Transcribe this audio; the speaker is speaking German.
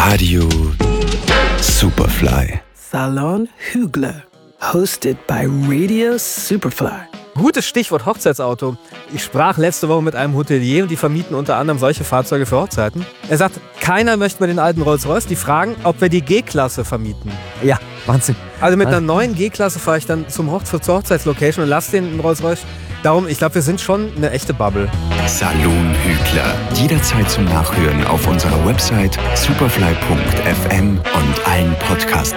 Radio Superfly. Salon Hügler, hosted by Radio Superfly. Gutes Stichwort Hochzeitsauto. Ich sprach letzte Woche mit einem Hotelier und die vermieten unter anderem solche Fahrzeuge für Hochzeiten. Er sagt, keiner möchte mehr den alten Rolls-Royce. Die fragen, ob wir die G-Klasse vermieten. Ja, Wahnsinn. Also mit einer neuen G-Klasse fahre ich dann zur Hochzeitslocation und lasse den Rolls-Royce. Darum, ich glaube, wir sind schon eine echte Bubble. Salon Hügler. Jederzeit zum Nachhören auf unserer Website superfly.fm und allen Podcast